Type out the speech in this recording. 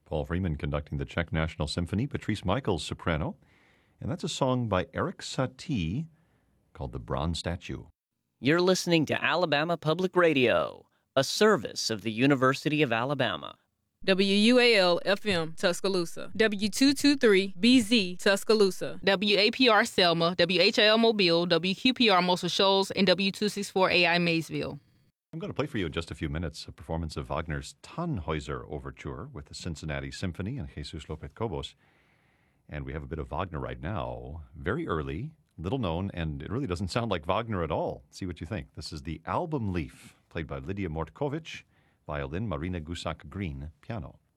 Paul Freeman conducting the Czech National Symphony, Patrice Michaels, soprano. And that's a song by Eric Satie called The Bronze Statue. You're listening to Alabama Public Radio, a service of the University of Alabama. WUAL-FM, Tuscaloosa. W223-BZ, Tuscaloosa. WAPR Selma, WHIL Mobile, WQPR Muscle Shoals, and W264AI Maysville. I'm going to play for you in just a few minutes a performance of Wagner's Tannhäuser Overture with the Cincinnati Symphony and Jesus Lopez Cobos. And we have a bit of Wagner right now, very early, little known, and it really doesn't sound like Wagner at all. See what you think. This is the Album Leaf, played by Lydia Mortkovich, violin, Marina Gusak-Green, piano.